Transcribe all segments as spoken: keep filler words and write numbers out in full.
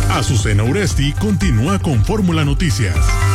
Azucena Uresti continúa con Fórmula Noticias.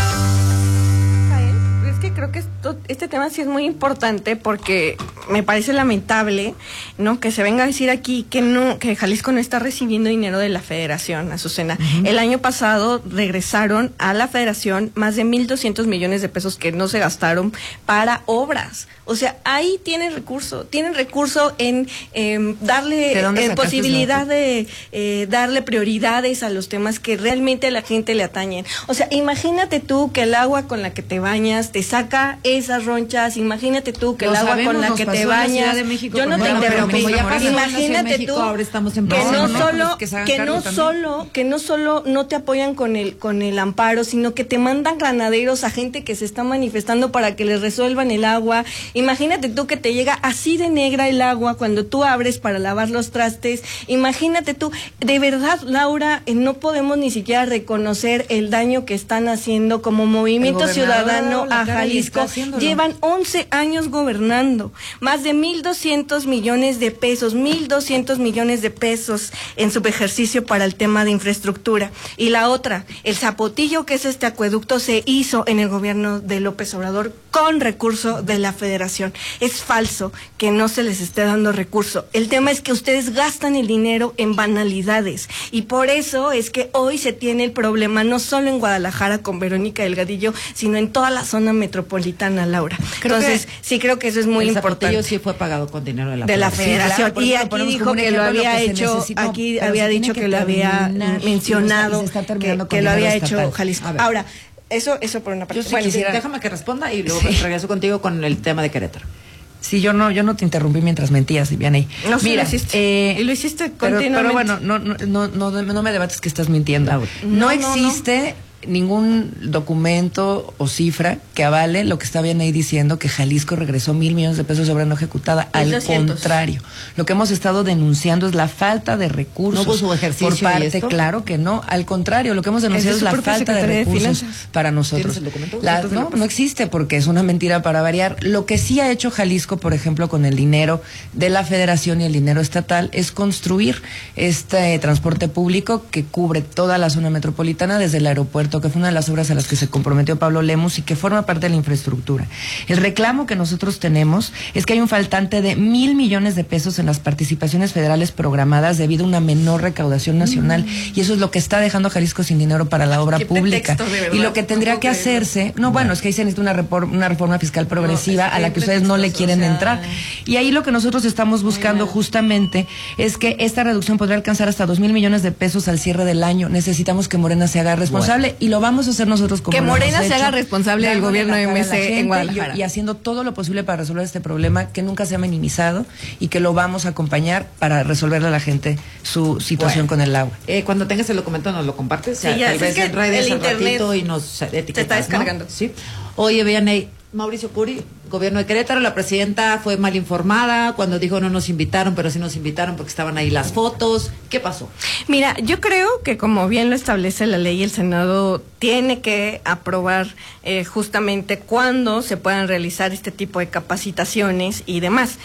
Es que creo que esto, este tema sí es muy importante porque me parece lamentable, ¿no?, que se venga a decir aquí que no, que Jalisco no está recibiendo dinero de la Federación, Azucena. Uh-huh. El año pasado regresaron a la Federación más de mil doscientos millones de pesos que no se gastaron para obras. O sea, ahí tienen recurso, tienen recurso en eh, darle eh, posibilidad de eh, darle prioridades a los temas que realmente a la gente le atañen. O sea, imagínate tú que el agua con la que te bañas te saca esas ronchas, imagínate tú que el agua con la que te bañas, yo no te interrumpí, imagínate tú que no solo, que no solo, que no solo no te apoyan con el, con el amparo, sino que te mandan granaderos a gente que se está manifestando para que les resuelvan el agua. Imagínate tú que te llega así de negra el agua cuando tú abres para lavar los trastes. Imagínate tú, de verdad, Laura, no podemos ni siquiera reconocer el daño que están haciendo como Movimiento Ciudadano a Jalisco. Llevan once años gobernando, más de mil doscientos millones de pesos, mil doscientos millones de pesos en su ejercicio para el tema de infraestructura. Y la otra, el zapotillo que es este acueducto se hizo en el gobierno de López Obrador con recurso de la Federación. Es falso que no se les esté dando recurso. El tema es que ustedes gastan el dinero en banalidades y por eso es que hoy se tiene el problema no solo en Guadalajara con Verónica Delgadillo, sino en toda la zona metropolitana, Laura. Creo Entonces, sí creo que eso es muy el importante. Sí fue pagado con dinero de la de Federación. La federación. Sí, claro, y aquí dijo que lo había que hecho, aquí había dicho que, que lo había mencionado, que, que lo había estatal. hecho Jalisco. Ahora, Eso, eso por una parte. Yo sí bueno, quisiera, déjame que responda y luego sí. regreso contigo con el tema de Querétaro. Sí, yo no, yo no te interrumpí mientras mentías, Viviane. No, sí, Mira, lo hiciste. Eh, y lo hiciste pero, continuamente. Pero bueno, no, no, no, no, no me debates que estás mintiendo. No, no existe no, no. ningún documento o cifra que avale lo que está bien ahí diciendo que Jalisco regresó mil millones de pesos de obra no ejecutada. Al contrario, lo que hemos estado denunciando es la falta de recursos. ¿No hubo su ejercicio por parte, claro que no. Al contrario, lo que hemos denunciado es, es la falta de recursos de para nosotros. ¿Tienes el documento? La, no, no existe porque es una mentira para variar. Lo que sí ha hecho Jalisco, por ejemplo, con el dinero de la Federación y el dinero estatal, es construir este transporte público que cubre toda la zona metropolitana desde el aeropuerto, que fue una de las obras a las que se comprometió Pablo Lemus y que forma parte de la infraestructura. El reclamo que nosotros tenemos es que hay un faltante de mil millones de pesos en las participaciones federales programadas debido a una menor recaudación nacional mm. y eso es lo que está dejando a Jalisco sin dinero para la obra pública. Y lo que tendría que hacerse, no, bueno, es que ahí se necesita una, reforma, una reforma fiscal progresiva no, a la que ustedes no le quieren o sea... entrar. Y ahí lo que nosotros estamos buscando justamente es que esta reducción podría alcanzar hasta dos mil millones de pesos al cierre del año. Necesitamos que Morena se haga responsable bueno. y lo vamos a hacer nosotros como que Morena se haga responsable del gobierno de M C en Guadalajara y, y haciendo todo lo posible para resolver este problema que nunca se ha minimizado y que lo vamos a acompañar para resolverle a la gente su situación bueno. con el agua. Eh, cuando tengas el documento nos lo compartes, sí, ya, tal vez en redes al ratito y nos etiquetas, se está descargando. ¿no? Sí. Oye, Vianey, Mauricio Curi, gobierno de Querétaro, la presidenta fue mal informada cuando dijo no nos invitaron, pero sí nos invitaron porque estaban ahí las fotos. ¿Qué pasó? Mira, yo creo que como bien lo establece la ley, el Senado tiene que aprobar eh, justamente cuándo se puedan realizar este tipo de capacitaciones y demás.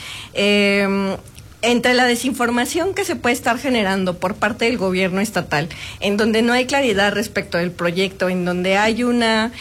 Eh, Entre la desinformación que se puede estar generando por parte del gobierno estatal, en donde no hay claridad respecto del proyecto, en donde hay una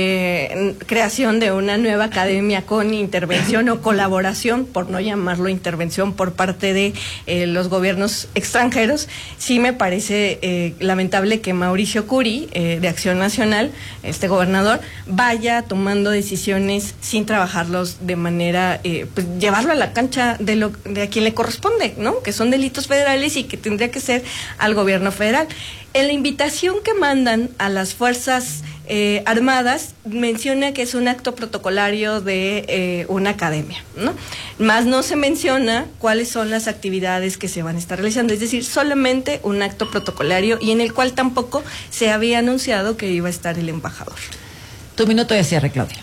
eh, creación de una nueva academia con intervención o colaboración, por no llamarlo intervención, por parte de eh, los gobiernos extranjeros, sí me parece eh, lamentable que Mauricio Curi, eh, de Acción Nacional, este gobernador, vaya tomando decisiones sin trabajarlos de manera, eh, pues llevarlo a la cancha de, lo, de a quien le corresponde. corresponde, ¿no? Que son delitos federales y que tendría que ser al gobierno federal. En la invitación que mandan a las fuerzas eh, armadas menciona que es un acto protocolario de eh, una academia, ¿no? Más no se menciona cuáles son las actividades que se van a estar realizando, es decir, solamente un acto protocolario y en el cual tampoco se había anunciado que iba a estar el embajador. Tu minuto de cierre, Claudia.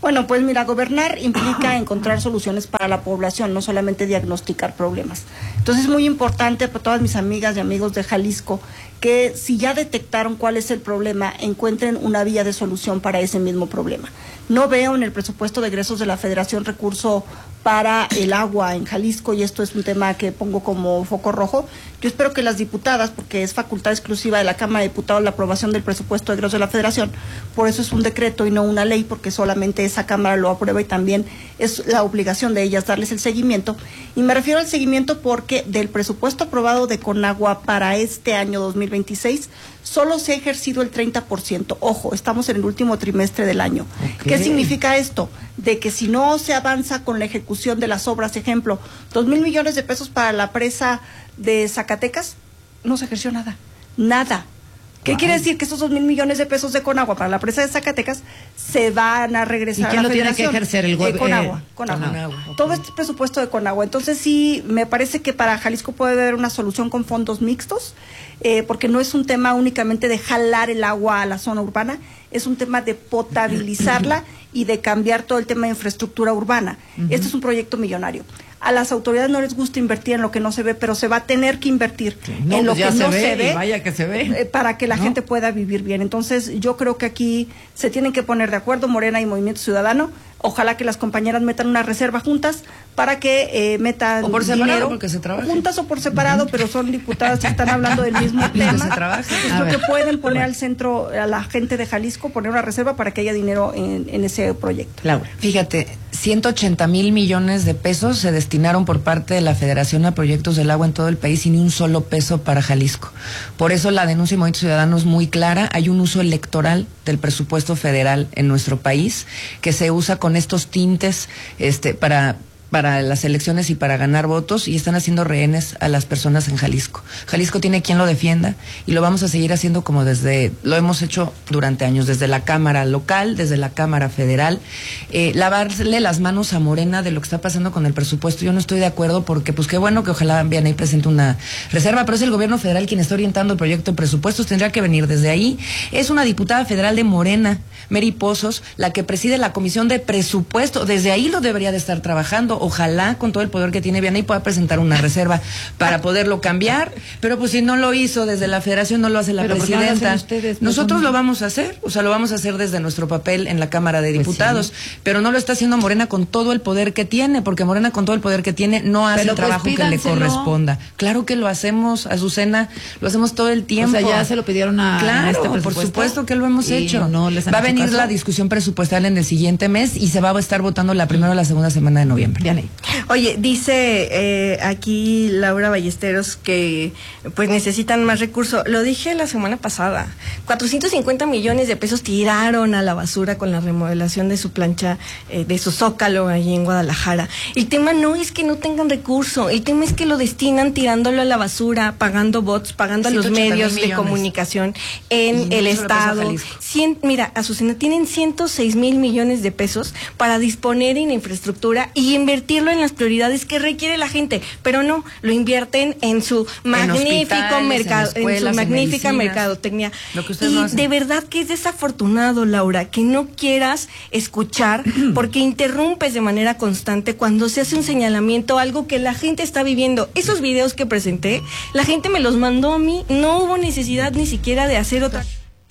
Bueno, pues mira, gobernar implica encontrar soluciones para la población, no solamente diagnosticar problemas. Entonces es muy importante para todas mis amigas y amigos de Jalisco que si ya detectaron cuál es el problema, encuentren una vía de solución para ese mismo problema. No veo en el presupuesto de egresos de la Federación recurso para el agua en Jalisco, y esto es un tema que pongo como foco rojo. Yo espero que las diputadas, porque es facultad exclusiva de la Cámara de Diputados la aprobación del presupuesto de egresos de la Federación, por eso es un decreto y no una ley, porque solamente esa Cámara lo aprueba y también es la obligación de ellas darles el seguimiento. Y me refiero al seguimiento porque del presupuesto aprobado de Conagua para este año dos mil veintiséis, solo se ha ejercido el treinta por ciento. Ojo, estamos en el último trimestre del año. Okay. ¿Qué significa esto? De que si no se avanza con la ejecución de las obras, ejemplo, dos mil millones de pesos para la presa de Zacatecas, no se ejerció nada, nada. ¿Qué wow. quiere decir? Que esos dos mil millones de pesos de Conagua para la presa de Zacatecas se van a regresar a la Federación. ¿Y quién lo tiene que ejercer? El gobierno. Eh, Conagua. Eh, Conagua. Conagua. Okay. Todo este presupuesto de Conagua. Entonces sí, me parece que para Jalisco puede haber una solución con fondos mixtos, eh, porque no es un tema únicamente de jalar el agua a la zona urbana, es un tema de potabilizarla y de cambiar todo el tema de infraestructura urbana. Uh-huh. Este es un proyecto millonario. A las autoridades no les gusta invertir en lo que no se ve, pero se va a tener que invertir no, en lo pues que no se ve, se ve vaya que se ve. Eh, para que la ¿no? gente pueda vivir bien. Entonces, yo creo que aquí se tienen que poner de acuerdo Morena y Movimiento Ciudadano. Ojalá que las compañeras metan una reserva juntas para que eh, metan o por separado, dinero porque se trabaja. Juntas o por separado, pero son diputadas que están hablando del mismo tema. Se trabaja. Es lo que pueden poner al centro, a la gente de Jalisco, poner una reserva para que haya dinero en, en ese proyecto. Laura. Fíjate, ciento ochenta mil millones de pesos se destinaron por parte de la Federación a proyectos del agua en todo el país y ni un solo peso para Jalisco. Por eso la denuncia de Movimiento Ciudadano es muy clara. Hay un uso electoral del presupuesto federal en nuestro país que se usa con estos tintes este para para las elecciones y para ganar votos, y están haciendo rehenes a las personas en Jalisco. Jalisco tiene quien lo defienda y lo vamos a seguir haciendo como desde, lo hemos hecho durante años, desde la Cámara local, desde la Cámara federal. Eh, lavarle las manos a Morena de lo que está pasando con el presupuesto, yo no estoy de acuerdo, porque pues qué bueno que ojalá Vianey presente una reserva, pero es el gobierno federal quien está orientando el proyecto de presupuestos, tendría que venir desde ahí. Es una diputada federal de Morena, Mary Pozos, la que preside la Comisión de Presupuesto, desde ahí lo debería de estar trabajando. Ojalá con todo el poder que tiene Vianey pueda presentar una reserva para poderlo cambiar, pero pues si no lo hizo desde la Federación, no lo hace la pero presidenta. No ustedes, Nosotros no. lo vamos a hacer, o sea, lo vamos a hacer desde nuestro papel en la Cámara de Diputados, pues sí. pero no lo está haciendo Morena con todo el poder que tiene, porque Morena con todo el poder que tiene no hace pero el trabajo pues que le corresponda. Claro que lo hacemos, Azucena, lo hacemos todo el tiempo. O sea, ya se lo pidieron a Claro, este por supuesto que lo hemos y hecho. No les Va a venir caso. la discusión presupuestal en el siguiente mes y se va a estar votando la primera o la segunda semana de noviembre. Vianey. Oye, dice eh, aquí Laura Ballesteros que pues necesitan más recursos. Lo dije la semana pasada. cuatrocientos cincuenta millones de pesos tiraron a la basura con la remodelación de su plancha, eh, de su zócalo allí en Guadalajara. El tema no es que no tengan recurso, el tema es que lo destinan tirándolo a la basura, pagando bots, pagando a los medios de comunicación en el Estado. Cien, mira, Azucena, tienen ciento seis mil millones de pesos para disponer en infraestructura y invertirlo en las prioridades que requiere la gente, pero no, lo invierten en su magnífico mercado, en, en su magnífica en mercadotecnia. Y no de verdad que es desafortunado, Laura, que no quieras escuchar porque interrumpes de manera constante cuando se hace un señalamiento, algo que la gente está viviendo. Esos videos que presenté, la gente me los mandó a mí, no hubo necesidad ni siquiera de hacer otra.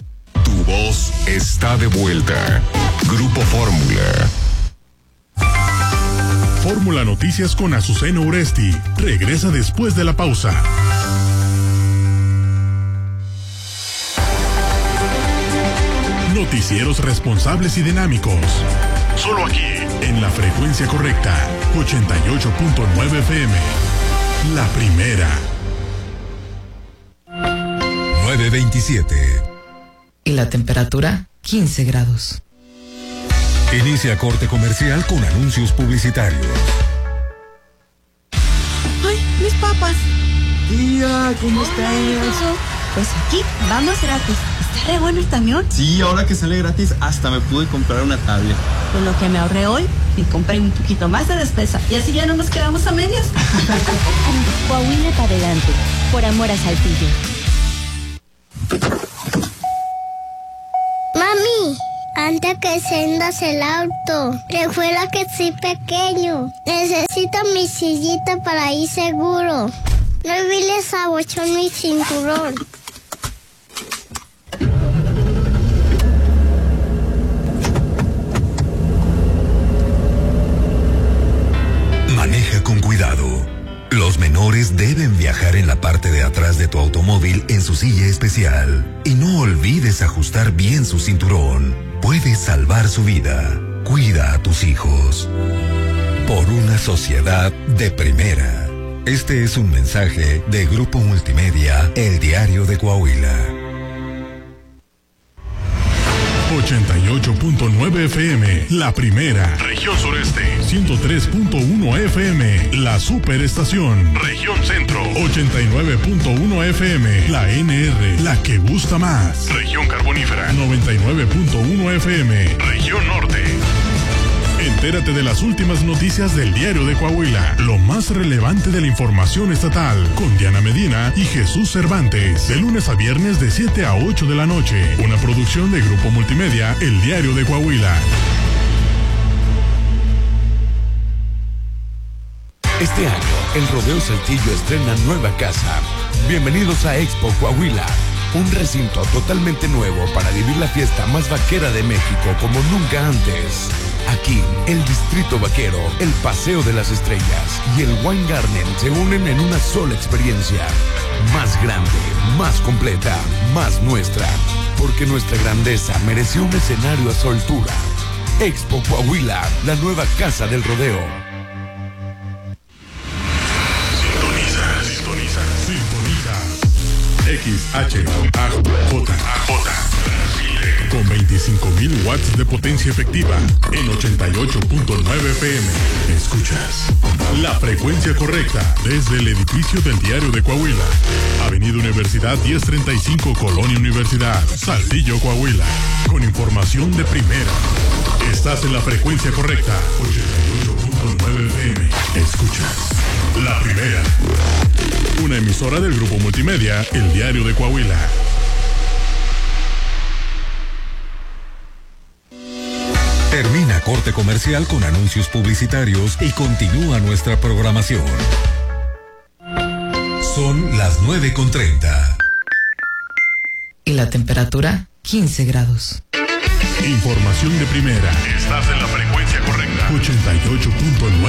Tu voz está de vuelta. Grupo Fórmula. Fórmula Noticias con Azucena Uresti. Regresa después de la pausa. Noticieros responsables y dinámicos. Solo aquí, en la frecuencia correcta. ochenta y ocho punto nueve F M. La primera. nueve veintisiete. Y la temperatura, quince grados. Inicia corte comercial con anuncios publicitarios. ¡Ay, mis papas! Tía, ¿cómo estás? Pues aquí, vamos gratis. ¿Está re bueno el camión? Sí, ahora que sale gratis, hasta me pude comprar una tablet. Con lo que me ahorré hoy, y compré un poquito más de despesa. Y así ya no nos quedamos a medias. Coahuila para adelante, por amor a Saltillo. Mami, antes que enciendas el auto. Recuerda que soy pequeño. Necesito mi sillita para ir seguro. No olvides abochar mi cinturón. Maneja con cuidado. Los menores deben viajar en la parte de atrás de tu automóvil en su silla especial. Y no olvides ajustar bien su cinturón. Puedes salvar su vida. Cuida a tus hijos. Por una sociedad de primera. Este es un mensaje de Grupo Multimedia, El Diario de Coahuila. ochenta y ocho punto nueve F M, La Primera. Región Sureste. ciento tres punto uno F M, La Superestación. Región Centro. ochenta y nueve punto uno F M, La N R, la que gusta más. Región Carbonífera. noventa y nueve punto uno F M, Región Norte. Entérate de las últimas noticias del Diario de Coahuila, lo más relevante de la información estatal, con Diana Medina y Jesús Cervantes, de lunes a viernes de siete a ocho de la noche. Una producción de Grupo Multimedia, El Diario de Coahuila. Este año, el Rodeo Saltillo estrena nueva casa. Bienvenidos a Expo Coahuila, un recinto totalmente nuevo para vivir la fiesta más vaquera de México como nunca antes. Aquí, el Distrito Vaquero, el Paseo de las Estrellas y el Wine Garden se unen en una sola experiencia. Más grande, más completa, más nuestra. Porque nuestra grandeza mereció un escenario a su altura. Expo Coahuila, la nueva casa del rodeo. Sintoniza, sintoniza, sintoniza. X H A J con veinticinco mil watts de potencia efectiva en ochenta y ocho punto nueve F M. Escuchas la frecuencia correcta desde el edificio del Diario de Coahuila. Avenida Universidad diez treinta y cinco, Colonia Universidad, Saltillo, Coahuila. Con información de primera. Estás en la frecuencia correcta. ochenta y ocho punto nueve F M. Escuchas La Primera. Una emisora del Grupo Multimedia, El Diario de Coahuila. Termina corte comercial con anuncios publicitarios y continúa nuestra programación. Son las nueve con treinta. Y la temperatura, quince grados. Información de primera. Estás en la frecuencia correcta. ochenta y ocho punto nueve